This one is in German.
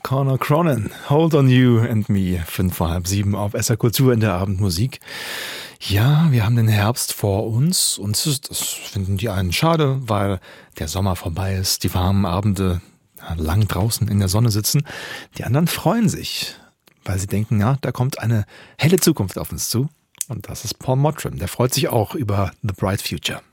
Connor Cronin, Hold on You and Me, 6:55 auf SR Kultur in der Abendmusik. Ja, wir haben den Herbst vor uns und das finden die einen schade, weil der Sommer vorbei ist, die warmen Abende lang draußen in der Sonne sitzen. Die anderen freuen sich, weil sie denken, ja, da kommt eine helle Zukunft auf uns zu. Und das ist Paul Mottram, der freut sich auch über The Bright Future.